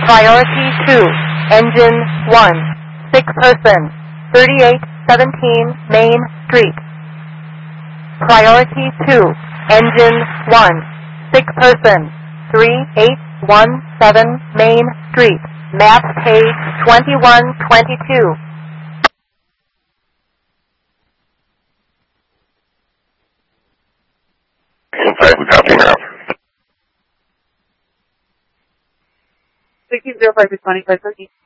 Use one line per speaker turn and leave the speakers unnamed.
Priority 2, Engine 1, 6 person, 3817 Main Street. Priority 2, Engine 1, 6 person, 3817 Main Street. Map page 2122.
Inside, we copy now.
1605 responding 513.